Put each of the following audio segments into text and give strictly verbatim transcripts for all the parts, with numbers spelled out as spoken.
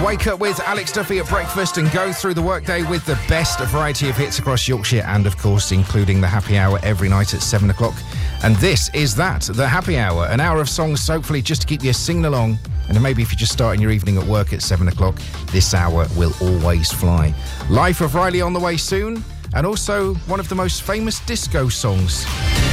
Wake up with Alex Duffy at breakfast and go through the workday with the best variety of hits across Yorkshire and, of course, including the happy hour every night at seven o'clock. And this is that, the happy hour, an hour of songs, hopefully, just to keep you singing along. And maybe if you're just starting your evening at work at seven o'clock, this hour will always fly. Life of Riley on the way soon, and also one of the most famous disco songs.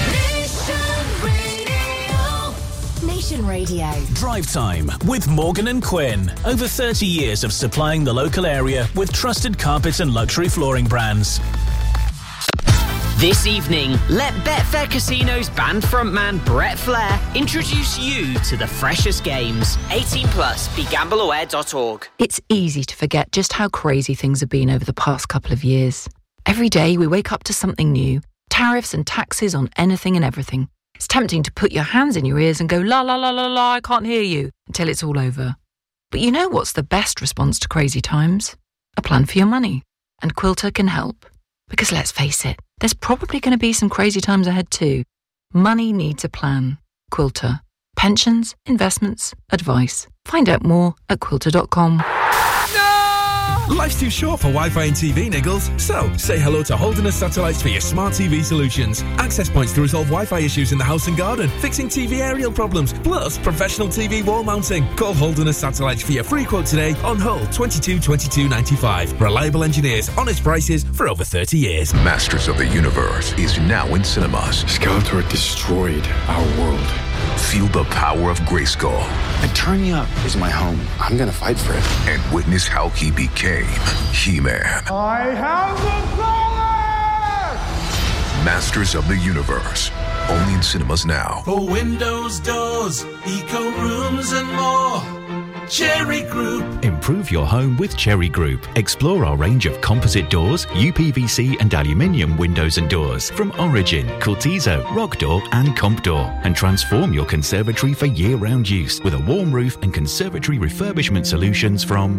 Nation Radio. Drive Time with Morgan and Quinn. Over thirty years of supplying the local area with trusted carpet and luxury flooring brands. This evening, let Betfair Casino's band frontman Brett Flair introduce you to the freshest games. eighteen plus, be gamble aware dot org. It's easy to forget just how crazy things have been over the past couple of years. Every day we wake up to something new. Tariffs and taxes on anything and everything. It's tempting to put your hands in your ears and go, la la la la la, I can't hear you, until it's all over. But you know what's the best response to crazy times? A plan for your money. And Quilter can help. Because let's face it, there's probably going to be some crazy times ahead too. Money needs a plan. Quilter. Pensions, investments, advice. Find out more at quilter dot com. Life's too short for Wi-Fi and T V, Niggles. So, say hello to Holderness Satellites for your smart T V solutions. Access points to resolve Wi-Fi issues in the house and garden. Fixing T V aerial problems. Plus, professional T V wall mounting. Call Holderness Satellites for your free quote today on hold twenty-two twenty-two ninety-five. Reliable engineers, honest prices for over thirty years. Masters of the Universe is now in cinemas. Skeletor destroyed our world. Feel the power of Grayskull. Eternia is my home. I'm gonna fight for it. And witness how he became He-Man. I have the power! Masters of the Universe. Only in cinemas now. For windows, doors, eco rooms and more. Cherry Group. Improve your home with Cherry Group. Explore our range of composite doors, U P V C and aluminium windows and doors from Origin, Cultizo, Rock Door and Comp Door. And transform your conservatory for year-round use with a warm roof and conservatory refurbishment solutions from